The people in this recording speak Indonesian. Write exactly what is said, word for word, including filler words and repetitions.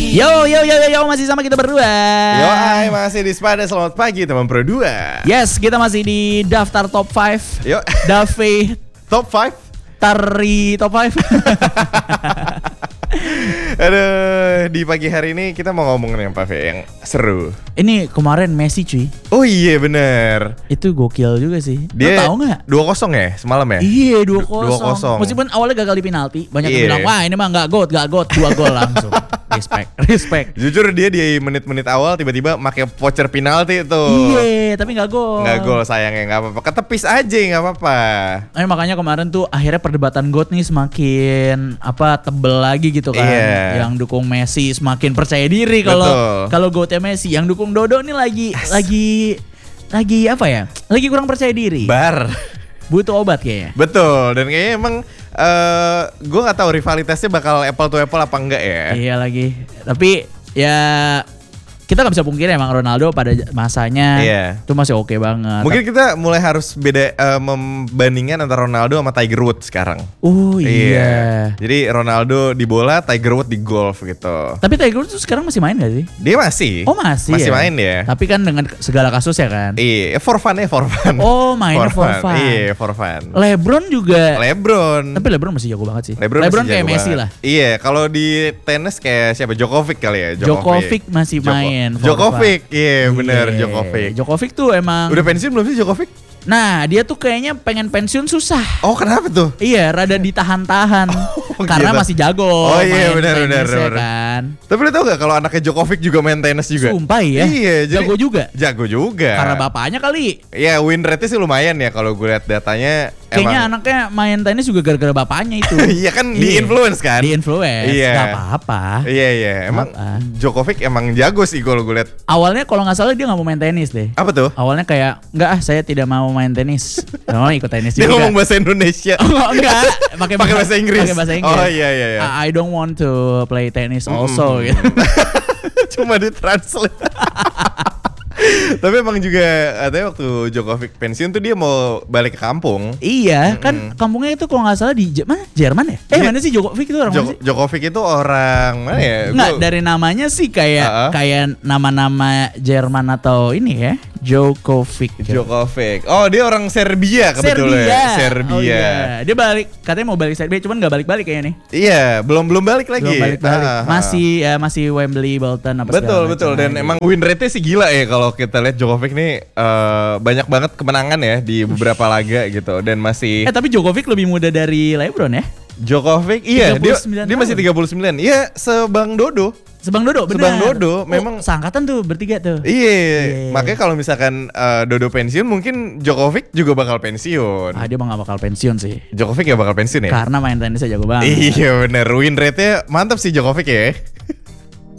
Yo yo yo yo yo masih sama kita berdua. Yo, ay, masih di Spada. Selamat pagi teman Pro dua. Yes, kita masih di daftar top lima. Yo. Dave Top lima. Tari top lima. Aduh, di pagi hari ini kita mau ngomongin yang apa, Fe? Yang seru. Ini kemarin Messi cuy. Oh iya bener. Itu gokil juga sih. Dia Lo tau gak? dua kosong ya semalam ya? Iya dua kosong. dua kosong. Meskipun awalnya gagal di penalti, banyak Iya. yang bilang wah ini mah nggak got, nggak got, dua gol langsung. Respect, respect. Jujur dia di menit-menit awal tiba-tiba pakai voucher penalti tuh. Iya, tapi nggak gol. Nggak gol sayangnya, nggak apa-apa. Ketepis aja nggak apa-apa. Eh, makanya kemarin tuh akhirnya perdebatan GOAT nih semakin apa tebel lagi gitu kan. Iya. Yang dukung Messi semakin percaya diri kalau Betul. kalau GOAT-nya Messi. Yang dukung Dodo nih lagi lagi lagi apa ya? Lagi kurang percaya diri. Bar. Butuh obat kayaknya. Betul, dan kayaknya emang uh, gue nggak tahu rivalitasnya bakal apple to apple apa enggak ya. Iya lagi. Tapi ya kita nggak bisa pungkiri emang Ronaldo pada masanya Iya. itu masih oke banget. Mungkin kita mulai harus beda uh, membandingkan antara Ronaldo sama Tiger Woods sekarang. Oh iya. Jadi Ronaldo di bola, Tiger Woods di golf gitu. Tapi Tiger Woods tuh sekarang masih main gak sih? Dia masih. Oh masih Masih ya? main dia. Tapi kan dengan segala kasus ya kan? Iya, for fun ya, for fun. Oh mainnya for fun. Iya, for fun. LeBron juga. LeBron. Tapi LeBron masih jago banget sih. LeBron, LeBron masih kayak jago Messi banget. lah. Iya, kalau di tenis kayak siapa? Djokovic kali ya. Djokovic masih Djoko- main for Djokovic, iya bener Iya. Djokovic. Djokovic tuh emang. Udah pensiun belum sih Djokovic? Nah dia tuh kayaknya pengen pensiun susah. Oh kenapa tuh? Iya, rada ditahan-tahan Oh, karena gitu. masih jago. Oh, iya, main benar, tenis benar, ya benar. kan. Tapi lu tau gak kalau anaknya Djokovic juga main tenis juga? Sumpah ya. Iya, jadi Jago juga. Jago juga. Karena bapaknya kali. Ya win rate-nya sih lumayan ya kalau gue lihat datanya. Kayaknya emang. anaknya main tenis juga gara-gara bapaknya itu. Iya kan di influence kan? Di influence. Iya. Gak apa-apa. Iya iya, emang Apa? Djokovic emang jago sih kalau gue lihat. Awalnya kalau nggak salah dia nggak mau main tenis deh. Apa tuh? Awalnya kayak enggak ah saya tidak mau main tenis. Gak mau ikut tenis Dia juga. ngomong bahasa Indonesia. Oh, enggak, pakai Pakai bahasa Inggris. Pakai bahasa Inggris. Oh iya iya iya. I I don't want to play tennis also Mm. gitu. Cuma ditranslate. Tapi emang juga katanya waktu Djokovic pensiun tuh dia mau balik ke kampung. Iya, kan kampungnya itu kalau nggak salah di J- mana? Jerman ya? Eh, Dia- mana sih Djokovic itu orang mana Jo- sih? Djokovic itu orang mana ya? Enggak, Gua- dari namanya sih kayak Uh-uh. kayak nama-nama Jerman atau ini ya. Djokovic. Djokovic. Oh, dia orang Serbia kebetulan. Serbia. Serbia. Oh, iya. Dia balik, katanya mau balik Serbia, cuman nggak balik-balik kayaknya nih. Iya, belum belum balik lagi. Belum balik-balik. Ah, ah. Masih ya masih Wembley, Bolton apa segala Betul macam betul dan lagi. emang win rate-nya sih gila ya kalau kita lihat Djokovic nih eh, banyak banget kemenangan ya di beberapa laga gitu dan masih Eh tapi Djokovic lebih muda dari LeBron ya? Djokovic iya dia tiga puluh sembilan dia masih tahun. tiga puluh sembilan. Iya, sebang Dodo. Sebang Dodo, bener. Sebang Dodo, Oh, memang- seangkatan tuh bertiga tuh. Iya, Iya. makanya kalau misalkan eh, Dodo pensiun mungkin Djokovic juga bakal pensiun. Ah dia mah gak bakal pensiun sih. Djokovic ya bakal pensiun ya? Karena main tenisnya jago banget. Iya bener, win rate-nya mantap sih Djokovic ya.